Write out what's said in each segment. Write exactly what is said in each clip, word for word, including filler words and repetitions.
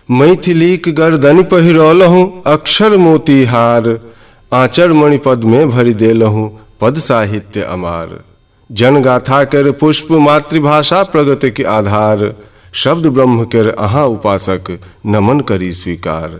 मैथिलीक गर्दनि पहिरौलहूँ अक्षर मोती हार, आँचर मणिपद में भरि देलहूँ पद साहित्य अमार। जनगाथा केर पुष्प मातृभाषा प्रगति के आधार, शब्द ब्रह्म केर अहाँ उपासक नमन करी स्वीकार।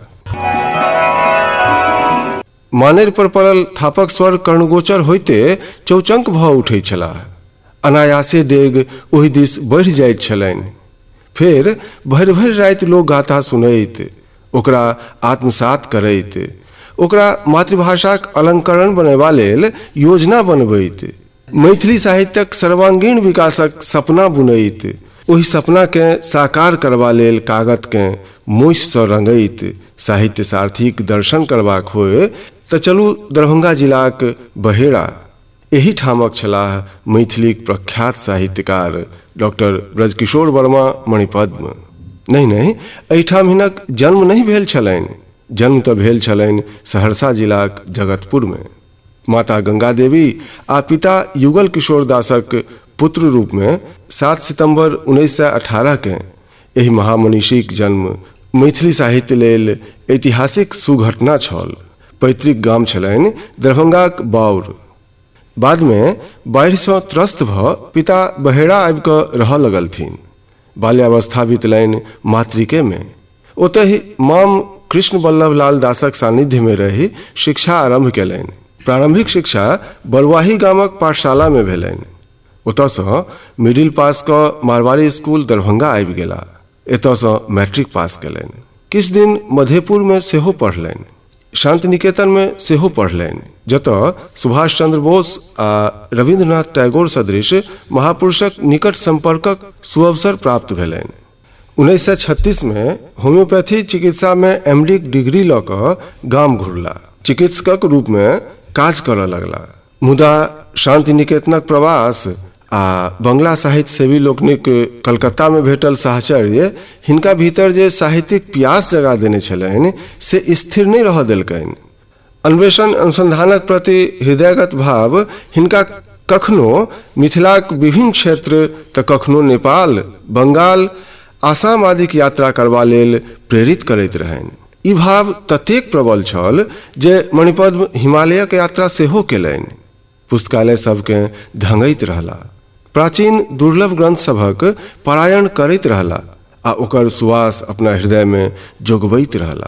मानेर पर पड़ल थापक स्वर कर्णगोचर होइते चौचंक भ उठै छलाह। अनायासे डेग ओहि दिस बढ़ि जाइत छलनि। फेर भरि भरि राति लोक गाथा सुनैत, ओकरा आत्मसात करैत, ओकरा मातृभाषाक अलंकरण बनेबा लेल योजना बनबैत, मैथिली साहित्यक सर्वांगीण विकासक सपना बुनैत, ओहि सपना के साकार करबा लेल कागत के मोइस सँ रंगैत साहित्य सारथीक दर्शन करबाक होय तऽ चलू दरभंगा जिलाक बहेड़ा। एही ठामक छलाह मैथिलीक प्रख्यात साहित्यकार डॉक्टर ब्रजकिशोर वर्मा मणिपद्म। नहीं नहीं, एहिठाम हिनक जन्म नहीं भेल छलनि। जन्म तऽ भेल छलनि सहरसा जिलाक जगतपुर में। माता गंगा देवी आ पिता युगल किशोर दासक पुत्र रूप में सात सितंबर उन्नीस सौ अठारह के एहि महामनीषीक जन्म मैथिली साहित्य लेल ऐतिहासिक सुघटना छल। पैतृक गाम छलनि दरभंगाक बाउर। बाद में बाढ़ि सँ त्रस्त भ पिता बहेड़ा आबि कऽ रहऽ लगलथिन। बाल्यावस्था बीतलनि मातृके में। ओतहि माम कृष्ण बल्लभ लाल दासक सानिध्य में रही शिक्षा आरंभ केलनि। प्रारंभिक शिक्षा बरुआही गामक पाठशाला में भेलनि। ओतऽ सँ मिडिल पास कऽ मारवाड़ी स्कूल दरभंगा आबि गेला। एतऽ सँ मैट्रिक पास केलनि। किछ दिन मधेपुर में सेहो पढ़लनि। शांति निकेतन में सेहो पढ़लनि, जतऽ सुभाष चंद्र बोस आ रविंद्रनाथ टैगोर सदृश महापुरुषक निकट संपर्कक सुअवसर प्राप्त भेलनि। उन्नीस सौ छत्तीस में होम्योपैथी चिकित्सा में एमडी डिग्री लऽ कऽ गाम घुरला। चिकित्सकक रूप में काज करऽ लगला। मुदा शांति निकेतनक प्रवास आ बंगला साहित्य सेवी लोकनिक कलकत्ता में भेटल साहचर्य हिनका भीतर जे साहित्यिक प्यास जगा देने छलनि से स्थिर नहीं रह देलकनि। अन्वेषण अनुसंधानक प्रति हृदयगत भाव हिनका कखनो मिथिलाक विभिन्न क्षेत्र तऽ कखनो नेपाल, बंगाल, आसाम आदिक यात्रा करबा लेल प्रेरित करैत रहनि। ई भाव ततेक प्रबल छल जे मणिपद्म हिमालयक यात्रा सेहो केलनि। पुस्तकालय सबके ढंगैत रहला। प्राचीन दुर्लभ ग्रंथ सभक पारायण करैत रहला आ ओकर सुवास अपना हृदय में जोगबैत रहला।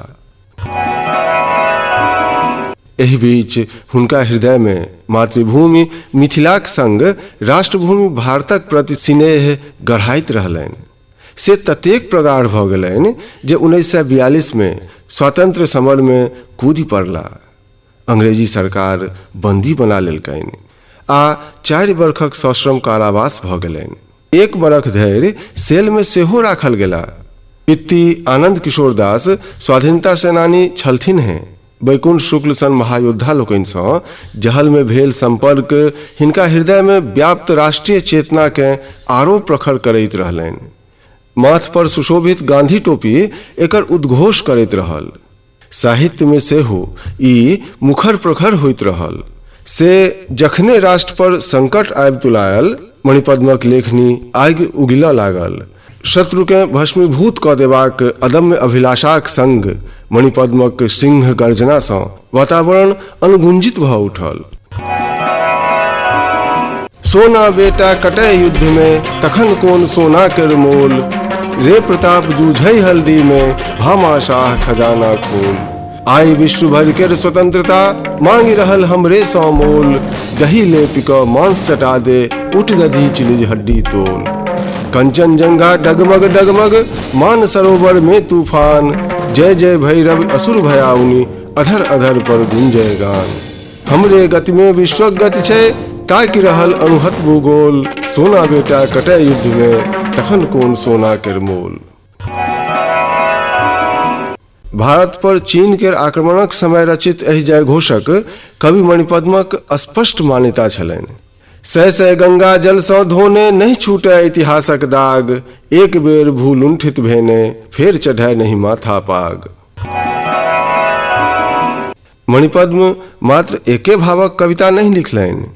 एहि बीच हुनका हृदय में मातृभूमि मिथिलाक संग राष्ट्रभूमि भारतक प्रति स्नेह गढ़ाइत रहलनि। से ततेक प्रगाढ़ भ गेलनि जे उन्नीस सौ बयालीस में स्वतंत्र समर में कूदि पड़ला। अंग्रेजी सरकार बंदी बना लेलकनि आ चारि बरखक सश्रम कारावास भ गेलनि। एक बरख धरि सेल में सेहो राखल गेला। पित्ती आनंद किशोर दास स्वाधीनता सेनानी छलथिन हैं। वैकुंठ शुक्ल सन महायोद्धा लोकनि सँ जहल में भेल संपर्क हिनका हृदय में व्याप्त राष्ट्रीय चेतना के आरो प्रखर करैत रहलनि। माथ पर सुशोभित गांधी टोपी एकर उद्घोष करैत रहल। साहित्य में सेहो ई मुखर प्रखर होइत रहल। से जखने राष्ट्र पर संकट आबि तुलायल, मणिपद्मक लेखनी आगि उगिलऽ लागल। शत्रु के भस्मीभूत कऽ देबाक अदम्य अभिलाषाक संग मणिपद्मक सिंह गर्जना सँ वातावरण अनुगुंजित भ उठल। सोना बेटा कटै युद्ध में तखन कोन सोना केर मोल, रे प्रताप जूझै हल्दी में भामाशाह खजाना खोल। आई विश्व भर केर स्वतंत्रता मांग रहल हमरे सौ मोल, दही ले पिक मांस चटा दे उठ दधी चिलिज हड्डी तोल। कंचनजंगा डगमग डगमग मान सरोवर में तूफान, जय जय भैरव असुर भयाउनी अधर अधर पर गुंजय गान। हमरे गति में विश्व गति छै ताकि रहल अनुहत भूगोल, सोना बेटा कटै युद्ध में तखन कोन सोना केर मोल। भारत पर चीन के आक्रमणक समय रचित एहि जयघोषक कवि मणिपद्मक स्पष्ट मान्यता छलनि। सै सै गंगा जल सँ धोने नहीं छूटे इतिहासक दाग, एक बेर भूलुंठित भेने फेर चढ़ै नहीं माथा पाग। मणिपद्म मात्र एके भावक कविता नहीं लिखलनि,